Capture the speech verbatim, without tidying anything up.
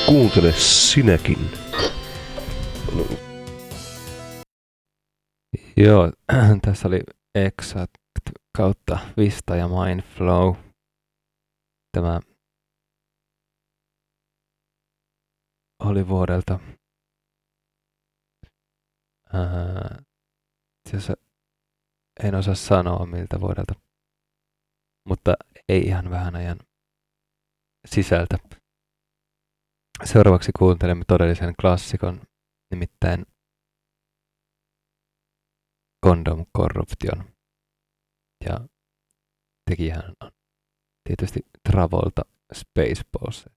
Kuuntele sinäkin. Joo, tässä oli Exact kautta Vista ja Mindflow. Tämä oli vuodelta ää, itse en osaa sanoa miltä vuodelta, mutta ei ihan vähän ajan sisältä. Seuraavaksi kuuntelemme todellisen klassikon, nimittäin Condom Corruption. Ja tekijähän on tietysti Travolta Spaceballs.